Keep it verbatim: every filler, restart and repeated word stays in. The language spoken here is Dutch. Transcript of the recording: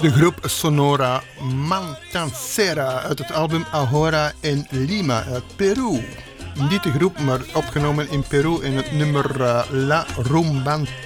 de groep Sonora Matancera uit het album Ahora en Lima uit Peru. Niet de groep, maar opgenomen in Peru in het nummer uh, La Rumban